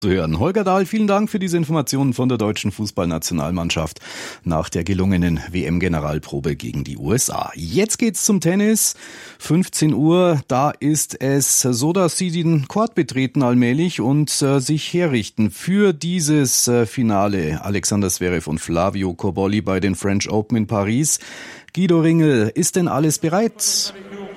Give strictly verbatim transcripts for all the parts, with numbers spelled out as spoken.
Zu hören. Holger Dahl, vielen Dank für diese Informationen von der deutschen Fußballnationalmannschaft nach der gelungenen W M-Generalprobe gegen die U S A. Jetzt geht's zum Tennis. fünfzehn Uhr, da ist es so, dass sie den Court betreten allmählich und äh, sich herrichten für dieses äh, Finale. Alexander Zverev und Flavio Cobolli bei den French Open in Paris. Guido Ringel, ist denn alles bereit?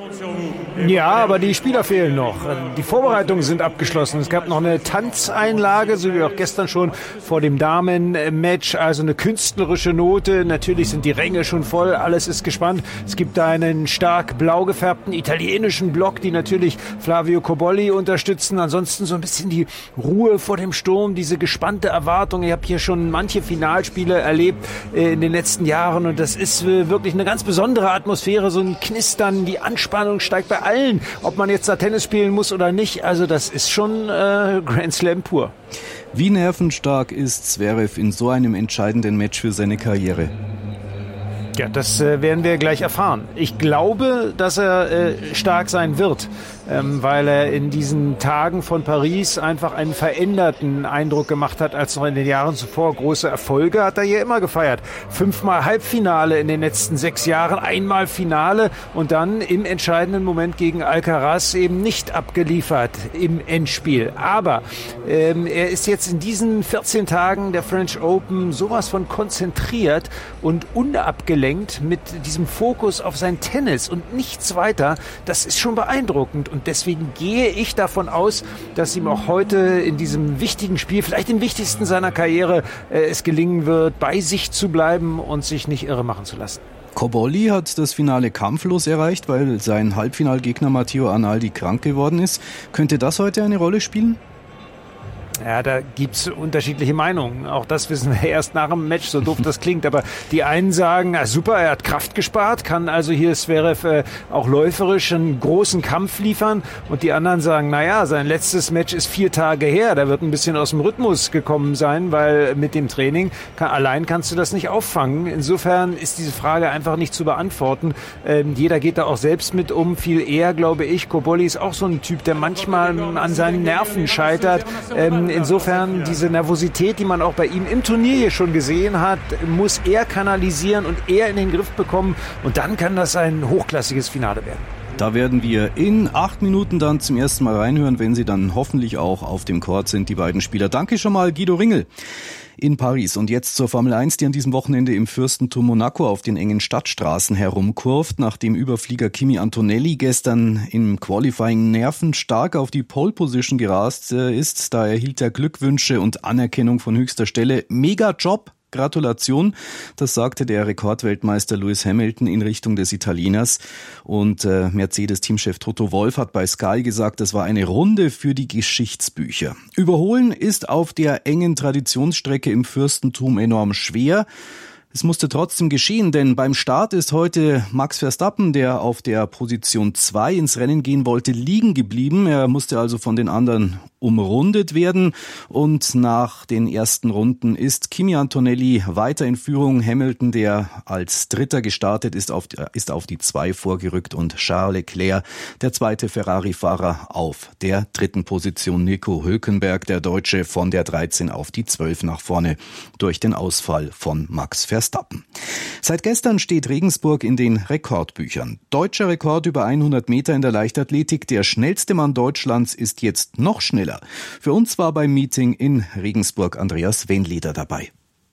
Ja, aber die Spieler fehlen noch. Die Vorbereitungen sind abgeschlossen. Es gab noch eine Tanzeinlage, so wie auch gestern schon vor dem Damen-Match. Also eine künstlerische Note. Natürlich sind die Ränge schon voll. Alles ist gespannt. Es gibt da einen stark blau gefärbten italienischen Block, die natürlich Flavio Cobolli unterstützen. Ansonsten so ein bisschen die Ruhe vor dem Sturm, diese gespannte Erwartung. Ich habe hier schon manche Finalspiele erlebt in den letzten Jahren und das ist wirklich eine ganz besondere Atmosphäre. So ein Knistern, die Anspannung steigt bei allen, ob man jetzt da Tennis spielen muss oder nicht. Also das ist schon äh, Grand Slam pur. Wie nervenstark ist Zverev in so einem entscheidenden Match für seine Karriere? Ja, das äh, werden wir gleich erfahren. Ich glaube, dass er äh, stark sein wird, ähm, weil er in diesen Tagen von Paris einfach einen veränderten Eindruck gemacht hat als noch in den Jahren zuvor. Große Erfolge hat er hier immer gefeiert. Fünfmal Halbfinale in den letzten sechs Jahren, einmal Finale und dann im entscheidenden Moment gegen Alcaraz eben nicht abgeliefert im Endspiel. Aber ähm, er ist jetzt in diesen vierzehn Tagen der French Open sowas von konzentriert und unabgelenkt mit diesem Fokus auf sein Tennis und nichts weiter. Das ist schon beeindruckend und deswegen gehe ich davon aus, dass ihm auch heute in diesem wichtigen Spiel, vielleicht dem wichtigsten seiner Karriere, äh, es gelingen wird, bei sich zu bleiben und sich nicht irre machen zu lassen. Cobolli hat das Finale kampflos erreicht, weil sein Halbfinalgegner Matteo Arnaldi krank geworden ist. Könnte das heute eine Rolle spielen? Ja, da gibt's unterschiedliche Meinungen. Auch das wissen wir erst nach dem Match, so doof das klingt. Aber die einen sagen, na super, er hat Kraft gespart, kann also hier Zverev äh, auch läuferisch einen großen Kampf liefern. Und die anderen sagen, naja, sein letztes Match ist vier Tage her. Da wird ein bisschen aus dem Rhythmus gekommen sein, weil mit dem Training kann, allein kannst du das nicht auffangen. Insofern ist diese Frage einfach nicht zu beantworten. Ähm, jeder geht da auch selbst mit um. Viel eher, glaube ich, Cobolli ist auch so ein Typ, der manchmal an seinen Nerven scheitert. Ähm, Insofern diese Nervosität, die man auch bei ihm im Turnier hier schon gesehen hat, muss er kanalisieren und er in den Griff bekommen. Und dann kann das ein hochklassiges Finale werden. Da werden wir in acht Minuten dann zum ersten Mal reinhören, wenn sie dann hoffentlich auch auf dem Court sind, die beiden Spieler. Danke schon mal, Guido Ringel in Paris. Und jetzt zur Formel eins, die an diesem Wochenende im Fürstentum Monaco auf den engen Stadtstraßen herumkurvt. Nachdem Überflieger Kimi Antonelli gestern im Qualifying nervenstark auf die Pole Position gerast ist, da erhielt er Glückwünsche und Anerkennung von höchster Stelle. Mega Job! Gratulation, das sagte der Rekordweltmeister Lewis Hamilton in Richtung des Italieners. Und äh, Mercedes-Teamchef Toto Wolff hat bei Sky gesagt, das war eine Runde für die Geschichtsbücher. Überholen ist auf der engen Traditionsstrecke im Fürstentum enorm schwer. Es musste trotzdem geschehen, denn beim Start ist heute Max Verstappen, der auf der Position zwei ins Rennen gehen wollte, liegen geblieben. Er musste also von den anderen umrundet werden und nach den ersten Runden ist Kimi Antonelli weiter in Führung. Hamilton, der als Dritter gestartet ist, auf, ist auf die zwei vorgerückt und Charles Leclerc, der zweite Ferrari-Fahrer, auf der dritten Position. Nico Hülkenberg, der Deutsche, von der dreizehn auf die zwölf nach vorne durch den Ausfall von Max Verstappen. Seit gestern steht Regensburg in den Rekordbüchern. Deutscher Rekord über hundert Meter in der Leichtathletik. Der schnellste Mann Deutschlands ist jetzt noch schneller. Für uns war beim Meeting in Regensburg Andreas Wenleder dabei.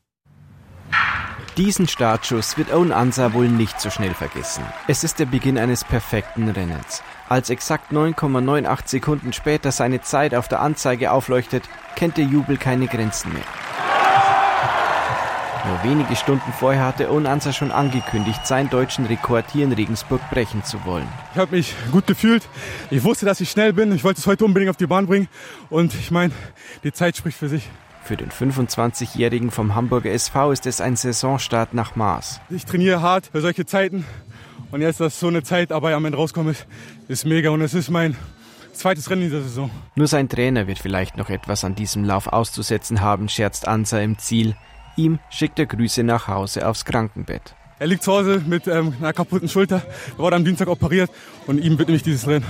Diesen Startschuss wird Owen Ansah wohl nicht so schnell vergessen. Es ist der Beginn eines perfekten Rennens. Als exakt neun Komma achtundneunzig Sekunden später seine Zeit auf der Anzeige aufleuchtet, kennt der Jubel keine Grenzen mehr. Nur wenige Stunden vorher hatte Owen Ansah schon angekündigt, seinen deutschen Rekord hier in Regensburg brechen zu wollen. Ich habe mich gut gefühlt. Ich wusste, dass ich schnell bin. Ich wollte es heute unbedingt auf die Bahn bringen. Und ich meine, die Zeit spricht für sich. Für den fünfundzwanzigjährigen vom Hamburger S V ist es ein Saisonstart nach Maß. Ich trainiere hart für solche Zeiten. Und jetzt, dass so eine Zeit dabei am Ende rauskommt, ist, ist mega. Und es ist mein zweites Rennen in dieser Saison. Nur sein Trainer wird vielleicht noch etwas an diesem Lauf auszusetzen haben, scherzt Ansah im Ziel. Ihm schickt er Grüße nach Hause aufs Krankenbett. Er liegt zu Hause mit ähm, einer kaputten Schulter. Er wurde am Dienstag operiert und ihm widme ich dieses Rennen.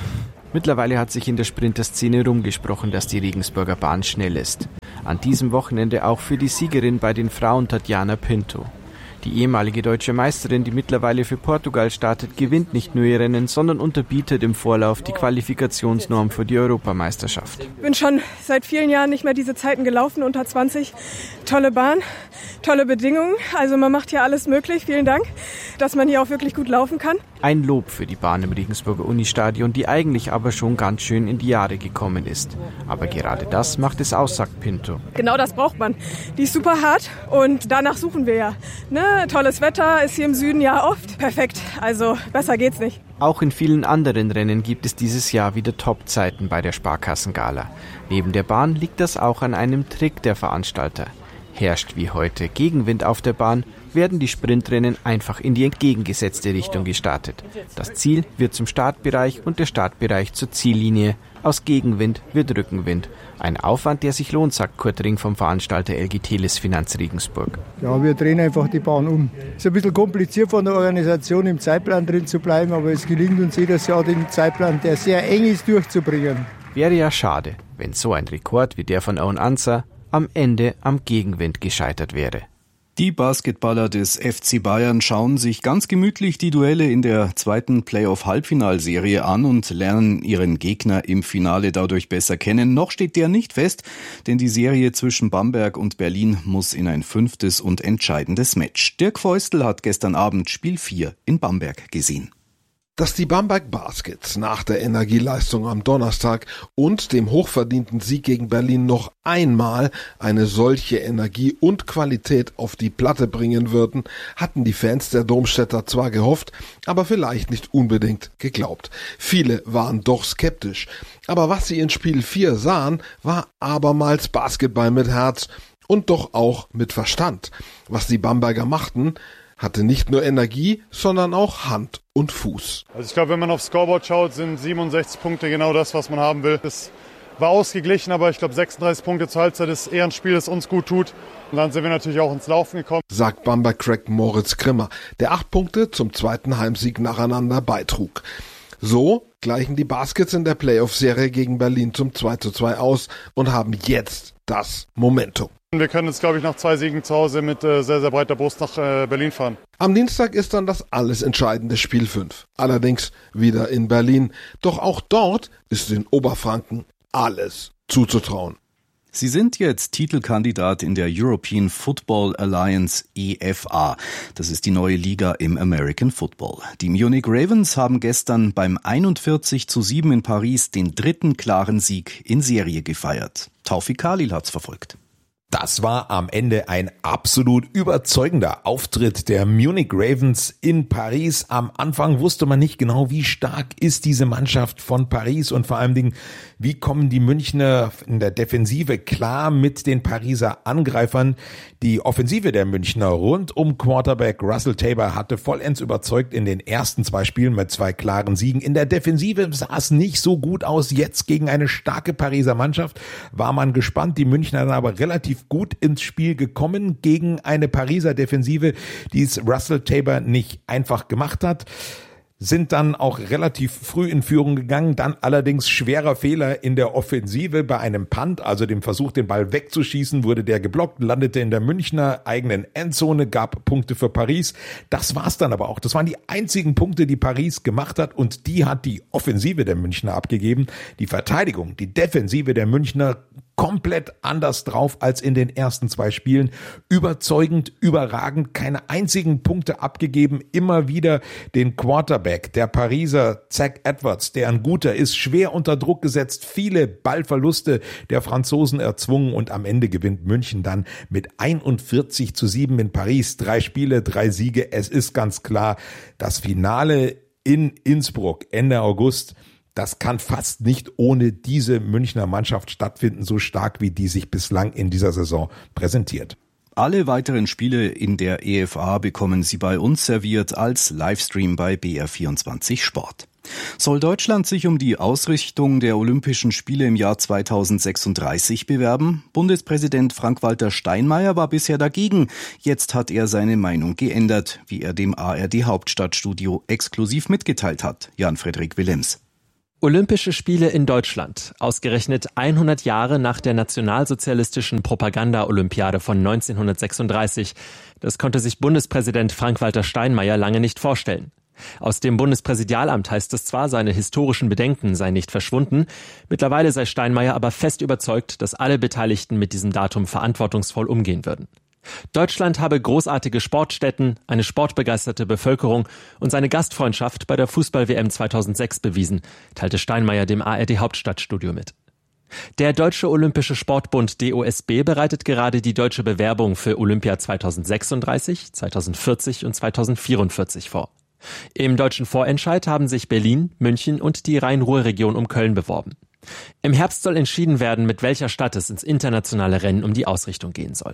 Mittlerweile hat sich in der Sprinterszene rumgesprochen, dass die Regensburger Bahn schnell ist. An diesem Wochenende auch für die Siegerin bei den Frauen Tatjana Pinto. Die ehemalige deutsche Meisterin, die mittlerweile für Portugal startet, gewinnt nicht nur ihr Rennen, sondern unterbietet im Vorlauf die Qualifikationsnorm für die Europameisterschaft. Ich bin schon seit vielen Jahren nicht mehr diese Zeiten gelaufen, unter zwanzig. Tolle Bahn, tolle Bedingungen. Also man macht hier alles möglich. Vielen Dank, dass man hier auch wirklich gut laufen kann. Ein Lob für die Bahn im Regensburger Unistadion, die eigentlich aber schon ganz schön in die Jahre gekommen ist. Aber gerade das macht es aus, sagt Pinto. Genau das braucht man. Die ist super hart und danach suchen wir ja. Ne? Tolles Wetter ist hier im Süden ja oft. Perfekt, also besser geht's nicht. Auch in vielen anderen Rennen gibt es dieses Jahr wieder Top-Zeiten bei der Sparkassengala. Neben der Bahn liegt das auch an einem Trick der Veranstalter. Herrscht wie heute Gegenwind auf der Bahn, werden die Sprintrennen einfach in die entgegengesetzte Richtung gestartet. Das Ziel wird zum Startbereich und der Startbereich zur Ziellinie. Aus Gegenwind wird Rückenwind. Ein Aufwand, der sich lohnt, sagt Kurt Ring vom Veranstalter L G Teles Finanz Regensburg. Ja, wir drehen einfach die Bahn um. Es ist ein bisschen kompliziert von der Organisation im Zeitplan drin zu bleiben, aber es gelingt uns jedes Jahr, den Zeitplan, der sehr eng ist, durchzubringen. Wäre ja schade, wenn so ein Rekord wie der von Owen Ansah am Ende am Gegenwind gescheitert wäre. Die Basketballer des F C Bayern schauen sich ganz gemütlich die Duelle in der zweiten Playoff-Halbfinalserie an und lernen ihren Gegner im Finale dadurch besser kennen. Noch steht der nicht fest, denn die Serie zwischen Bamberg und Berlin muss in ein fünftes und entscheidendes Match. Dirk Feustel hat gestern Abend Spiel vier in Bamberg gesehen. Dass die Bamberg Baskets nach der Energieleistung am Donnerstag und dem hochverdienten Sieg gegen Berlin noch einmal eine solche Energie und Qualität auf die Platte bringen würden, hatten die Fans der Domstädter zwar gehofft, aber vielleicht nicht unbedingt geglaubt. Viele waren doch skeptisch. Aber was sie in Spiel vier sahen, war abermals Basketball mit Herz und doch auch mit Verstand. Was die Bamberger machten, hatte nicht nur Energie, sondern auch Hand und Fuß. Also ich glaube, wenn man aufs Scoreboard schaut, sind siebenundsechzig Punkte genau das, was man haben will. Es war ausgeglichen, aber ich glaube, sechsunddreißig Punkte zur Halbzeit ist eher ein Spiel, das uns gut tut. Und dann sind wir natürlich auch ins Laufen gekommen. Sagt Bamberg-Crack Moritz Grimmer, der acht Punkte zum zweiten Heimsieg nacheinander beitrug. So gleichen die Baskets in der Playoff-Serie gegen Berlin zum zwei zu zwei aus und haben jetzt das Momentum. Wir können jetzt, glaube ich, nach zwei Siegen zu Hause mit äh, sehr, sehr breiter Brust nach äh, Berlin fahren. Am Dienstag ist dann das alles entscheidende Spiel fünf. Allerdings wieder in Berlin. Doch auch dort ist den Oberfranken alles zuzutrauen. Sie sind jetzt Titelkandidat in der European Football Alliance E F A. Das ist die neue Liga im American Football. Die Munich Ravens haben gestern beim einundvierzig zu sieben in Paris den dritten klaren Sieg in Serie gefeiert. Taufik Khalil hat's verfolgt. Das war am Ende ein absolut überzeugender Auftritt der Munich Ravens in Paris. Am Anfang wusste man nicht genau, wie stark ist diese Mannschaft von Paris und vor allen Dingen, wie kommen die Münchner in der Defensive klar mit den Pariser Angreifern. Die Offensive der Münchner rund um Quarterback Russell Tabor hatte vollends überzeugt in den ersten zwei Spielen mit zwei klaren Siegen. In der Defensive sah es nicht so gut aus. Jetzt gegen eine starke Pariser Mannschaft war man gespannt. Die Münchner dann aber relativ gut ins Spiel gekommen gegen eine Pariser Defensive, die es Russell Tabor nicht einfach gemacht hat. Sind dann auch relativ früh in Führung gegangen, dann allerdings schwerer Fehler in der Offensive bei einem Punt, also dem Versuch, den Ball wegzuschießen, wurde der geblockt, landete in der Münchner eigenen Endzone, gab Punkte für Paris. Das war's dann aber auch. Das waren die einzigen Punkte, die Paris gemacht hat und die hat die Offensive der Münchner abgegeben. Die Verteidigung, die Defensive der Münchner komplett anders drauf als in den ersten zwei Spielen. Überzeugend, überragend, keine einzigen Punkte abgegeben. Immer wieder den Quarterback, der Pariser Zach Edwards, der ein guter ist, schwer unter Druck gesetzt, viele Ballverluste der Franzosen erzwungen und am Ende gewinnt München dann mit einundvierzig zu sieben in Paris. Drei Spiele, drei Siege. Es ist ganz klar, das Finale in Innsbruck Ende August, das kann fast nicht ohne diese Münchner Mannschaft stattfinden, so stark wie die sich bislang in dieser Saison präsentiert. Alle weiteren Spiele in der E F A bekommen Sie bei uns serviert als Livestream bei B R vierundzwanzig Sport. Soll Deutschland sich um die Ausrichtung der Olympischen Spiele im Jahr zweitausendsechsunddreißig bewerben? Bundespräsident Frank-Walter Steinmeier war bisher dagegen. Jetzt hat er seine Meinung geändert, wie er dem A R D Hauptstadtstudio exklusiv mitgeteilt hat. Jan-Frederik Willems. Olympische Spiele in Deutschland, ausgerechnet hundert Jahre nach der nationalsozialistischen Propaganda-Olympiade von neunzehnhundertsechsunddreißig. Das konnte sich Bundespräsident Frank-Walter Steinmeier lange nicht vorstellen. Aus dem Bundespräsidialamt heißt es zwar, seine historischen Bedenken seien nicht verschwunden. Mittlerweile sei Steinmeier aber fest überzeugt, dass alle Beteiligten mit diesem Datum verantwortungsvoll umgehen würden. Deutschland habe großartige Sportstätten, eine sportbegeisterte Bevölkerung und seine Gastfreundschaft bei der Fußball-W M zweitausendsechs bewiesen, teilte Steinmeier dem A R D-Hauptstadtstudio mit. Der Deutsche Olympische Sportbund D O S B bereitet gerade die deutsche Bewerbung für Olympia zweitausendsechsunddreißig, zweitausendvierzig und zweitausendvierundvierzig vor. Im deutschen Vorentscheid haben sich Berlin, München und die Rhein-Ruhr-Region um Köln beworben. Im Herbst soll entschieden werden, mit welcher Stadt es ins internationale Rennen um die Ausrichtung gehen soll.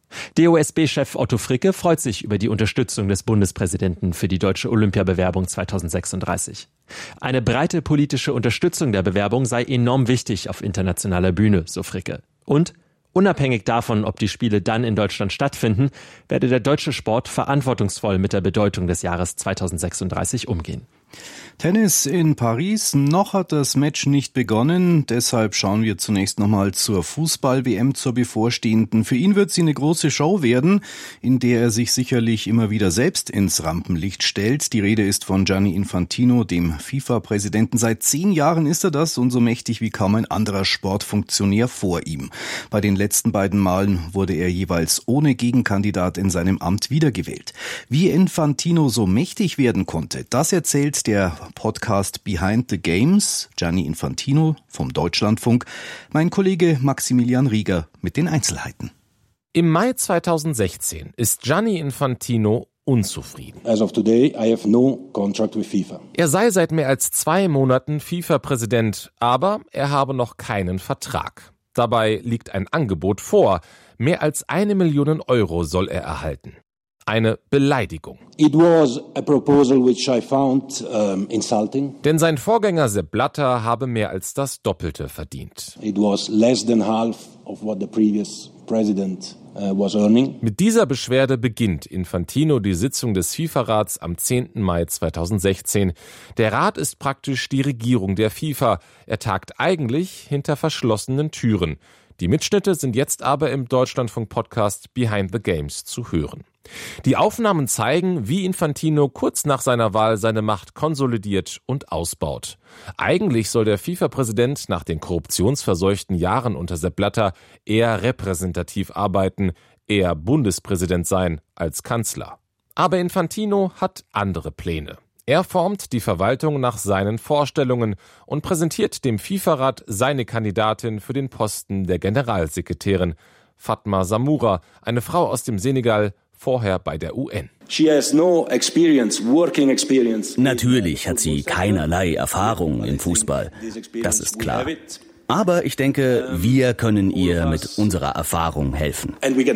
D O S B-Chef Otto Fricke freut sich über die Unterstützung des Bundespräsidenten für die deutsche Olympiabewerbung zweitausendsechsunddreißig. Eine breite politische Unterstützung der Bewerbung sei enorm wichtig auf internationaler Bühne, so Fricke. Und unabhängig davon, ob die Spiele dann in Deutschland stattfinden, werde der deutsche Sport verantwortungsvoll mit der Bedeutung des Jahres zweitausendsechsunddreißig umgehen. Tennis in Paris. Noch hat das Match nicht begonnen. Deshalb schauen wir zunächst nochmal zur Fußball-W M, zur bevorstehenden. Für ihn wird sie eine große Show werden, in der er sich sicherlich immer wieder selbst ins Rampenlicht stellt. Die Rede ist von Gianni Infantino, dem FIFA-Präsidenten. Seit zehn Jahren ist er das und so mächtig wie kaum ein anderer Sportfunktionär vor ihm. Bei den letzten beiden Malen wurde er jeweils ohne Gegenkandidat in seinem Amt wiedergewählt. Wie Infantino so mächtig werden konnte, das erzählt der Podcast Behind the Games, Gianni Infantino vom Deutschlandfunk, mein Kollege Maximilian Rieger mit den Einzelheiten. Im Mai zweitausendsechzehn ist Gianni Infantino unzufrieden. As of today, I have no contract with FIFA. Er sei seit mehr als zwei Monaten FIFA-Präsident, aber er habe noch keinen Vertrag. Dabei liegt ein Angebot vor. Mehr als eine Million Euro soll er erhalten. Eine Beleidigung. It was a proposal which I found um, insulting. Denn sein Vorgänger Sepp Blatter habe mehr als das Doppelte verdient. It was less than half of what the previous president uh, was earning. Mit dieser Beschwerde beginnt Infantino die Sitzung des FIFA-Rats am zehnten Mai zweitausendsechzehn. Der Rat ist praktisch die Regierung der FIFA. Er tagt eigentlich hinter verschlossenen Türen. Die Mitschnitte sind jetzt aber im Deutschlandfunk-Podcast Behind the Games zu hören. Die Aufnahmen zeigen, wie Infantino kurz nach seiner Wahl seine Macht konsolidiert und ausbaut. Eigentlich soll der FIFA-Präsident nach den korruptionsverseuchten Jahren unter Sepp Blatter eher repräsentativ arbeiten, eher Bundespräsident sein als Kanzler. Aber Infantino hat andere Pläne. Er formt die Verwaltung nach seinen Vorstellungen und präsentiert dem FIFA-Rat seine Kandidatin für den Posten der Generalsekretärin, Fatma Samoura, eine Frau aus dem Senegal, vorher bei der U N. She has no experience, working experience. Natürlich hat sie keinerlei Erfahrung im Fußball. Das ist klar. Aber ich denke, wir können ihr mit unserer Erfahrung helfen.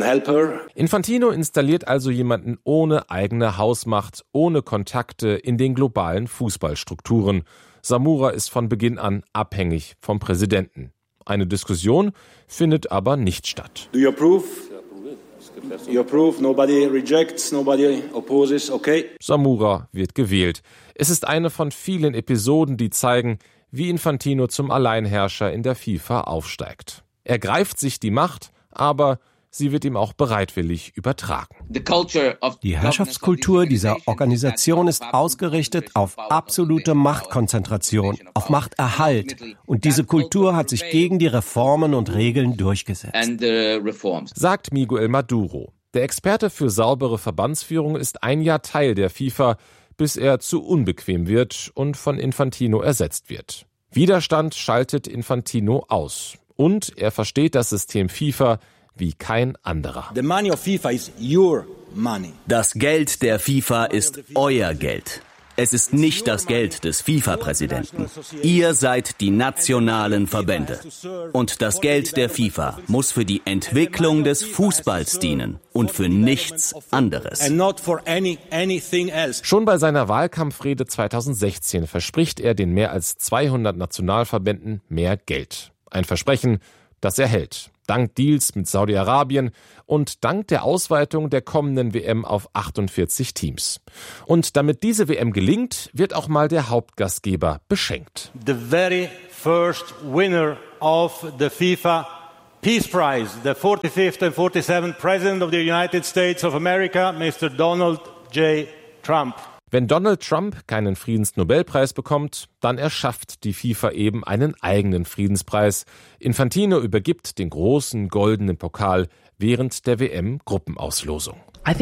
Infantino installiert also jemanden ohne eigene Hausmacht, ohne Kontakte in den globalen Fußballstrukturen. Samoura ist von Beginn an abhängig vom Präsidenten. Eine Diskussion findet aber nicht statt. Do you approve? You approve, nobody rejects, nobody opposes, okay. Samoura wird gewählt. Es ist eine von vielen Episoden, die zeigen, wie Infantino zum Alleinherrscher in der FIFA aufsteigt. Er greift sich die Macht, aber sie wird ihm auch bereitwillig übertragen. Die Herrschaftskultur dieser Organisation ist ausgerichtet auf absolute Machtkonzentration, auf Machterhalt. Und diese Kultur hat sich gegen die Reformen und Regeln durchgesetzt. Sagt Miguel Maduro. Der Experte für saubere Verbandsführung ist ein Jahr Teil der FIFA, bis er zu unbequem wird und von Infantino ersetzt wird. Widerstand schaltet Infantino aus. Und er versteht das System FIFA wie kein anderer. The money of FIFA is your money. Das Geld der FIFA ist euer Geld. Es ist nicht das Geld des FIFA-Präsidenten. Ihr seid die nationalen Verbände. Und das Geld der FIFA muss für die Entwicklung des Fußballs dienen und für nichts anderes. Schon bei seiner Wahlkampfrede zweitausendsechzehn verspricht er den mehr als zweihundert Nationalverbänden mehr Geld. Ein Versprechen, das er hält. Dank Deals mit Saudi-Arabien und dank der Ausweitung der kommenden W M auf achtundvierzig Teams. Und damit diese W M gelingt, wird auch mal der Hauptgastgeber beschenkt. The very first winner of the FIFA Peace Prize, the forty-fifth and forty-seventh President of the United States of America, Mister Donald J. Trump. Wenn Donald Trump keinen Friedensnobelpreis bekommt, dann erschafft die FIFA eben einen eigenen Friedenspreis. Infantino übergibt den großen goldenen Pokal während der W M-Gruppenauslosung.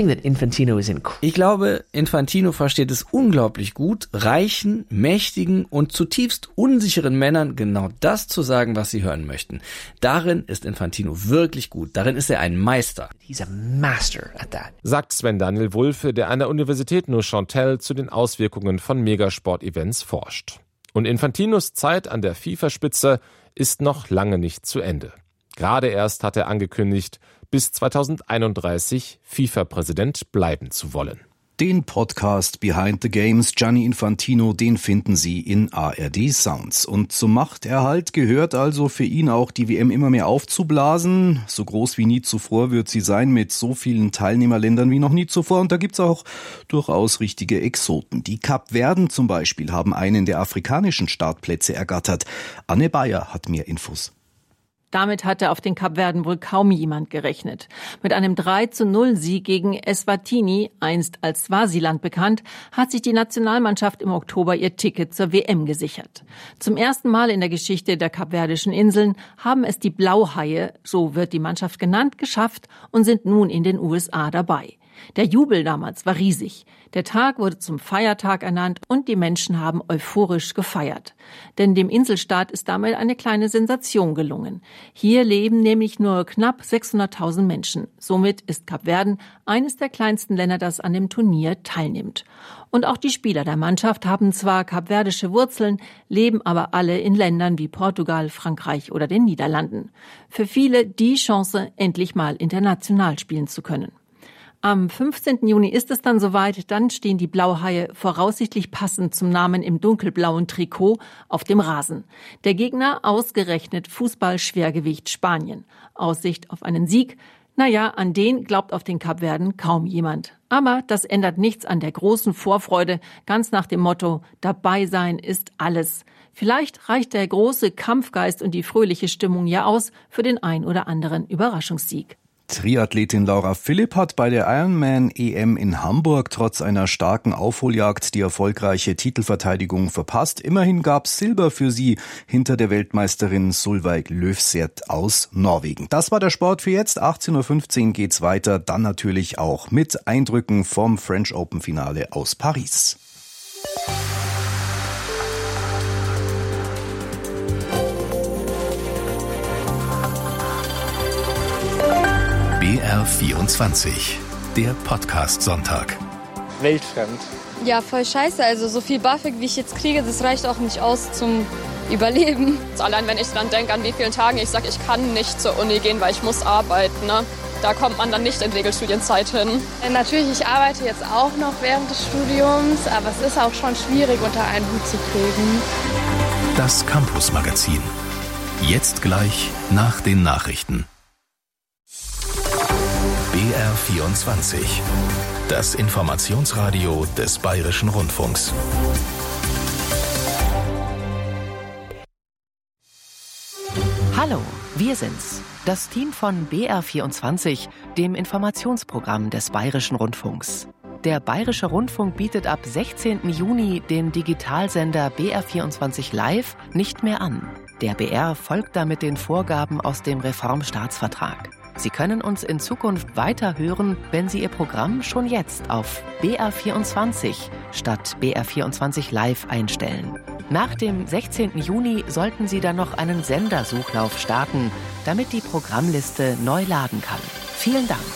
Ich glaube, Infantino versteht es unglaublich gut, reichen, mächtigen und zutiefst unsicheren Männern genau das zu sagen, was sie hören möchten. Darin ist Infantino wirklich gut. Darin ist er ein Meister. He's a master at that. Sagt Sven Daniel Wulfe, der an der Universität Neuchâtel zu den Auswirkungen von Megasport-Events forscht. Und Infantinos Zeit an der FIFA-Spitze ist noch lange nicht zu Ende. Gerade erst hat er angekündigt, bis zweitausendeinunddreißig FIFA-Präsident bleiben zu wollen. Den Podcast Behind the Games Gianni Infantino, den finden Sie in A R D Sounds. Und zum Machterhalt gehört also für ihn auch, die W M immer mehr aufzublasen. So groß wie nie zuvor wird sie sein, mit so vielen Teilnehmerländern wie noch nie zuvor. Und da gibt's auch durchaus richtige Exoten. Die Kapverden zum Beispiel haben einen der afrikanischen Startplätze ergattert. Anne Bayer hat mehr Infos. Damit hatte auf den Kapverden wohl kaum jemand gerechnet. Mit einem drei zu null Sieg gegen Eswatini, einst als Swasiland bekannt, hat sich die Nationalmannschaft im Oktober ihr Ticket zur W M gesichert. Zum ersten Mal in der Geschichte der kapverdischen Inseln haben es die Blauhaie, so wird die Mannschaft genannt, geschafft und sind nun in den U S A dabei. Der Jubel damals war riesig. Der Tag wurde zum Feiertag ernannt und die Menschen haben euphorisch gefeiert. Denn dem Inselstaat ist damit eine kleine Sensation gelungen. Hier leben nämlich nur knapp sechshunderttausend Menschen. Somit ist Kapverden eines der kleinsten Länder, das an dem Turnier teilnimmt. Und auch die Spieler der Mannschaft haben zwar kapverdische Wurzeln, leben aber alle in Ländern wie Portugal, Frankreich oder den Niederlanden. Für viele die Chance, endlich mal international spielen zu können. Am fünfzehnten Juni ist es dann soweit, dann stehen die Blauhaie voraussichtlich passend zum Namen im dunkelblauen Trikot auf dem Rasen. Der Gegner ausgerechnet Fußball-Schwergewicht Spanien. Aussicht auf einen Sieg? Naja, an den glaubt auf den Kapverden kaum jemand. Aber das ändert nichts an der großen Vorfreude, ganz nach dem Motto, dabei sein ist alles. Vielleicht reicht der große Kampfgeist und die fröhliche Stimmung ja aus für den ein oder anderen Überraschungssieg. Triathletin Laura Philipp hat bei der Ironman E M in Hamburg trotz einer starken Aufholjagd die erfolgreiche Titelverteidigung verpasst. Immerhin gab's Silber für sie hinter der Weltmeisterin Solveig Løvseth aus Norwegen. Das war der Sport für jetzt. achtzehn Uhr fünfzehn geht's weiter. Dann natürlich auch mit Eindrücken vom French Open Finale aus Paris. B R vierundzwanzig, der Podcast-Sonntag. Weltfremd. Ja, voll scheiße. Also so viel BAföG, wie ich jetzt kriege, das reicht auch nicht aus zum Überleben. Allein wenn ich dran denke, an wie vielen Tagen ich sage, ich kann nicht zur Uni gehen, weil ich muss arbeiten. Ne? Da kommt man dann nicht in Regelstudienzeit hin. Natürlich, ich arbeite jetzt auch noch während des Studiums, aber es ist auch schon schwierig, unter einen Hut zu kriegen. Das Campus-Magazin. Jetzt gleich nach den Nachrichten. B R vierundzwanzig, das Informationsradio des Bayerischen Rundfunks. Hallo, wir sind's, das Team von B R vierundzwanzig, dem Informationsprogramm des Bayerischen Rundfunks. Der Bayerische Rundfunk bietet ab sechzehnten Juni den Digitalsender B R vierundzwanzig Live nicht mehr an. Der B R folgt damit den Vorgaben aus dem Reformstaatsvertrag. Sie können uns in Zukunft weiter hören, wenn Sie Ihr Programm schon jetzt auf B R vierundzwanzig statt B R vierundzwanzig Live einstellen. Nach dem sechzehnten Juni sollten Sie dann noch einen Sendersuchlauf starten, damit die Programmliste neu laden kann. Vielen Dank.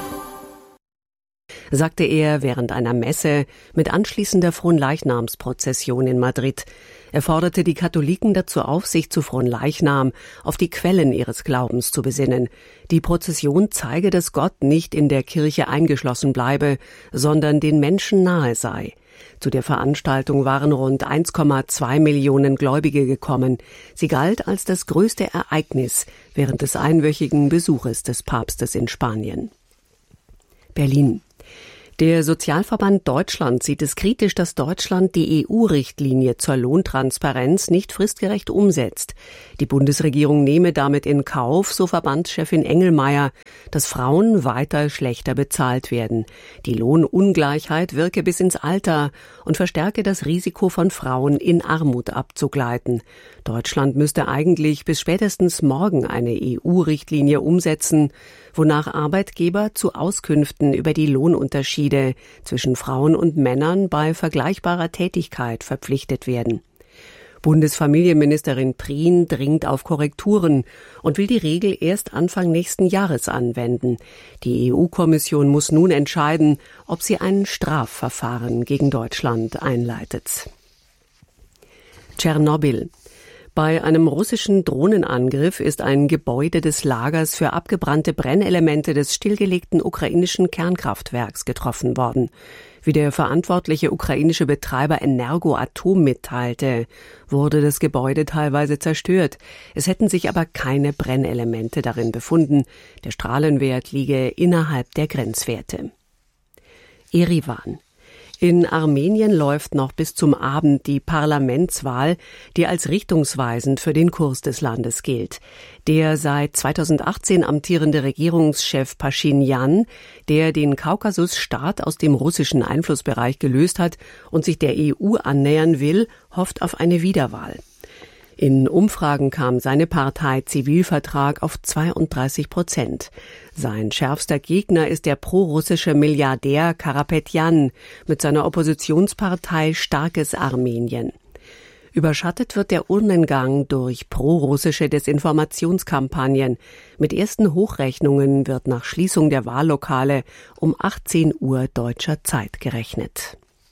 Sagte er während einer Messe mit anschließender Fronleichnamsprozession in Madrid. Er forderte die Katholiken dazu auf, sich zu Fronleichnam auf die Quellen ihres Glaubens zu besinnen. Die Prozession zeige, dass Gott nicht in der Kirche eingeschlossen bleibe, sondern den Menschen nahe sei. Zu der Veranstaltung waren rund eins Komma zwei Millionen Gläubige gekommen. Sie galt als das größte Ereignis während des einwöchigen Besuches des Papstes in Spanien. Berlin. Der Sozialverband Deutschland sieht es kritisch, dass Deutschland die E U-Richtlinie zur Lohntransparenz nicht fristgerecht umsetzt. Die Bundesregierung nehme damit in Kauf, so Verbandschefin Engelmeier, dass Frauen weiter schlechter bezahlt werden. Die Lohnungleichheit wirke bis ins Alter und verstärke das Risiko von Frauen in Armut abzugleiten. Deutschland müsste eigentlich bis spätestens morgen eine E U-Richtlinie umsetzen, wonach Arbeitgeber zu Auskünften über die Lohnunterschiede zwischen Frauen und Männern bei vergleichbarer Tätigkeit verpflichtet werden. Bundesfamilienministerin Prien dringt auf Korrekturen und will die Regel erst Anfang nächsten Jahres anwenden. Die E U-Kommission muss nun entscheiden, ob sie ein Strafverfahren gegen Deutschland einleitet. Tschernobyl. Bei einem russischen Drohnenangriff ist ein Gebäude des Lagers für abgebrannte Brennelemente des stillgelegten ukrainischen Kernkraftwerks getroffen worden. Wie der verantwortliche ukrainische Betreiber Energoatom mitteilte, wurde das Gebäude teilweise zerstört. Es hätten sich aber keine Brennelemente darin befunden. Der Strahlenwert liege innerhalb der Grenzwerte. Erivan. In Armenien läuft noch bis zum Abend die Parlamentswahl, die als richtungsweisend für den Kurs des Landes gilt. Der seit zweitausendachtzehn amtierende Regierungschef Paschinjan, der den Kaukasusstaat aus dem russischen Einflussbereich gelöst hat und sich der E U annähern will, hofft auf eine Wiederwahl. In Umfragen kam seine Partei Zivilvertrag auf zweiunddreißig Prozent. Sein schärfster Gegner ist der prorussische Milliardär Karapetjan mit seiner Oppositionspartei Starkes Armenien. Überschattet wird der Urnengang durch prorussische Desinformationskampagnen. Mit ersten Hochrechnungen wird nach Schließung der Wahllokale um achtzehn Uhr deutscher Zeit gerechnet.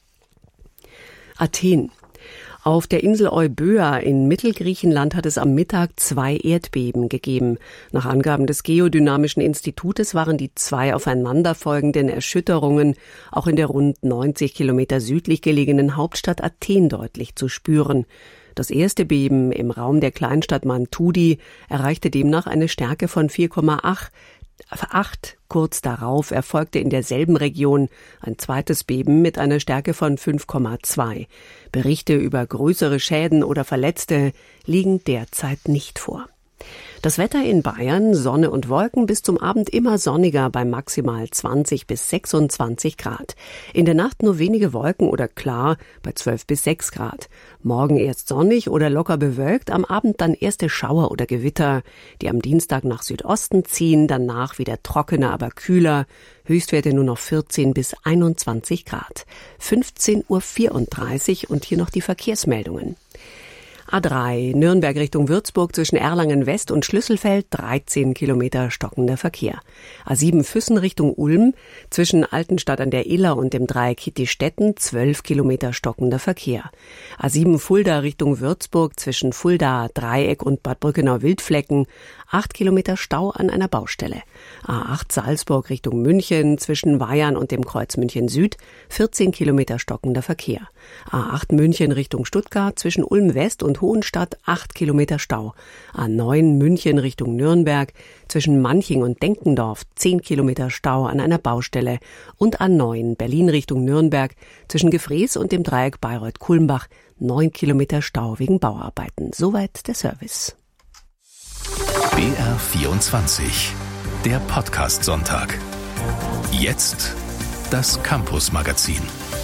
Athen. Auf der Insel Euböa in Mittelgriechenland hat es am Mittag zwei Erdbeben gegeben. Nach Angaben des Geodynamischen Institutes waren die zwei aufeinanderfolgenden Erschütterungen auch in der rund neunzig Kilometer südlich gelegenen Hauptstadt Athen deutlich zu spüren. Das erste Beben im Raum der Kleinstadt Mantudi erreichte demnach eine Stärke von vier Komma acht. Kurz darauf erfolgte in derselben Region ein zweites Beben mit einer Stärke von fünf Komma zwei. Berichte über größere Schäden oder Verletzte liegen derzeit nicht vor. Das Wetter in Bayern, Sonne und Wolken, bis zum Abend immer sonniger bei maximal zwanzig bis sechsundzwanzig Grad. In der Nacht nur wenige Wolken oder klar bei zwölf bis sechs Grad. Morgen erst sonnig oder locker bewölkt, am Abend dann erste Schauer oder Gewitter, die am Dienstag nach Südosten ziehen, danach wieder trockener, aber kühler. Höchstwerte nur noch vierzehn bis einundzwanzig Grad. fünfzehn Uhr vierunddreißig und hier noch die Verkehrsmeldungen. A drei, Nürnberg Richtung Würzburg zwischen Erlangen West und Schlüsselfeld, dreizehn Kilometer stockender Verkehr. A sieben Füssen Richtung Ulm zwischen Altenstadt an der Iller und dem Dreieck Hittistetten, zwölf Kilometer stockender Verkehr. A sieben Fulda Richtung Würzburg zwischen Fulda, Dreieck und Bad Brückenau-Wildflecken, acht Kilometer Stau an einer Baustelle. A acht Salzburg Richtung München zwischen Weyern und dem Kreuz München Süd, vierzehn Kilometer stockender Verkehr. A acht München Richtung Stuttgart zwischen Ulm West und Hohenstadt, acht Kilometer Stau. A neun München Richtung Nürnberg zwischen Manching und Denkendorf, zehn Kilometer Stau an einer Baustelle. Und A neun Berlin Richtung Nürnberg zwischen Gefrees und dem Dreieck Bayreuth-Kulmbach, neun Kilometer Stau wegen Bauarbeiten. Soweit der Service. B R vierundzwanzig, der Podcast-Sonntag. Jetzt das Campus-Magazin.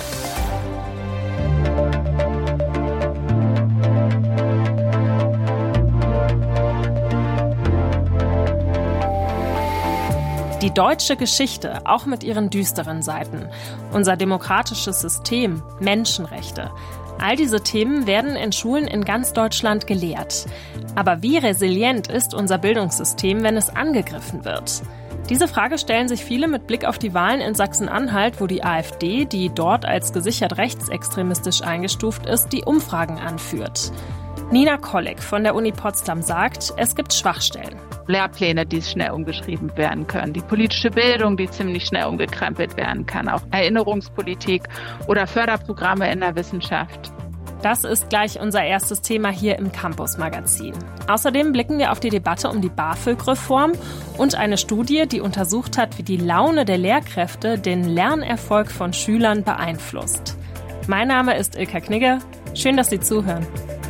Die deutsche Geschichte, auch mit ihren düsteren Seiten. Unser demokratisches System, Menschenrechte. All diese Themen werden in Schulen in ganz Deutschland gelehrt. Aber wie resilient ist unser Bildungssystem, wenn es angegriffen wird? Diese Frage stellen sich viele mit Blick auf die Wahlen in Sachsen-Anhalt, wo die AfD, die dort als gesichert rechtsextremistisch eingestuft ist, die Umfragen anführt. Nina Kolleg von der Uni Potsdam sagt, es gibt Schwachstellen. Lehrpläne, die schnell umgeschrieben werden können, die politische Bildung, die ziemlich schnell umgekrempelt werden kann, auch Erinnerungspolitik oder Förderprogramme in der Wissenschaft. Das ist gleich unser erstes Thema hier im Campus-Magazin. Außerdem blicken wir auf die Debatte um die BAföG-Reform und eine Studie, die untersucht hat, wie die Laune der Lehrkräfte den Lernerfolg von Schülern beeinflusst. Mein Name ist Ilka Knigge. Schön, dass Sie zuhören.